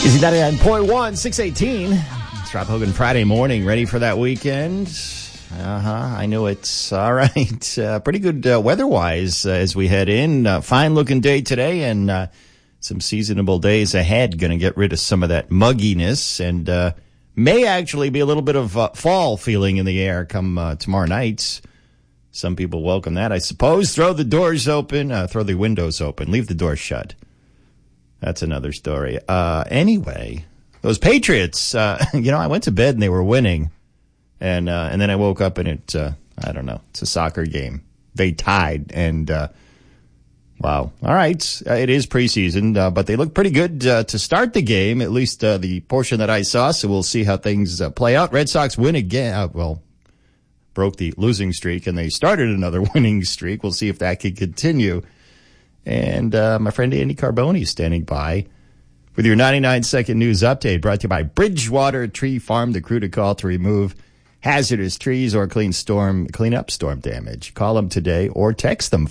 Easy 99.1, 618. It's Rob Hogan Friday morning. Ready for that weekend? I knew it. All right. Pretty good weather-wise as we head in. Fine-looking day today and some seasonable days ahead. Going to get rid of some of that mugginess and may actually be a little bit of fall feeling in the air come tomorrow night. Some people welcome that, I suppose. Throw the doors open, throw the windows open, leave the doors shut. That's another story. Anyway, those Patriots, I went to bed and they were winning. And then I woke up and I don't know, it's a soccer game. They tied and, wow. All right. It is preseason, but they look pretty good to start the game, at least the portion that I saw. So we'll see how things play out. Red Sox win again. Broke the losing streak and they started another winning streak. We'll see if that can continue. And my friend Andy Carboni is standing by with your 99-second news update brought to you by Bridgewater Tree Farm, the crew to call to remove hazardous trees or clean up storm damage. Call them today or text them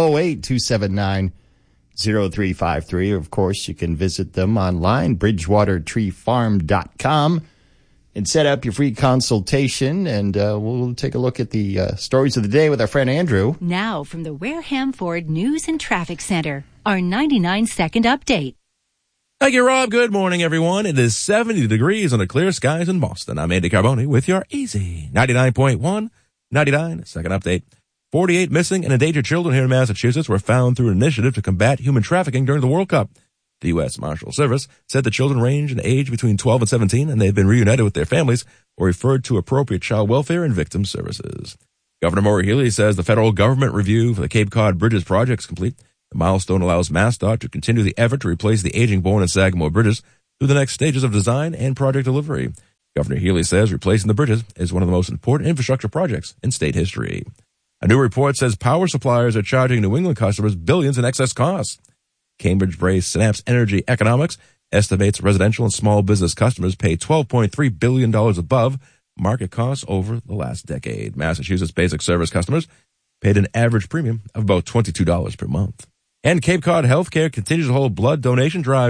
508-279-0353. Of course, you can visit them online, bridgewatertreefarm.com, and set up your free consultation, and we'll take a look at the stories of the day with our friend Andrew. Now from the Wareham Ford News and Traffic Center, our 99-second update. Thank you, Rob. Good morning, everyone. It is 70 degrees under clear skies in Boston. I'm Andy Carboni with your easy 99.1, 99-second update. 48 missing and endangered children here in Massachusetts were found through an initiative to combat human trafficking during the World Cup. The U.S. Marshal Service said the children range in age between 12 and 17, and they've been reunited with their families or referred to appropriate child welfare and victim services. Governor Maura Healey says the federal government review for the Cape Cod Bridges project is complete. The milestone allows MassDOT to continue the effort to replace the aging Bourne and Sagamore bridges through the next stages of design and project delivery. Governor Healey says replacing the bridges is one of the most important infrastructure projects in state history. A new report says power suppliers are charging New England customers billions in excess costs. Cambridge-based Synapse Energy Economics estimates residential and small business customers pay $12.3 billion above market costs over the last decade. Massachusetts basic service customers paid an average premium of about $22 per month. And Cape Cod Healthcare continues to hold blood donation drives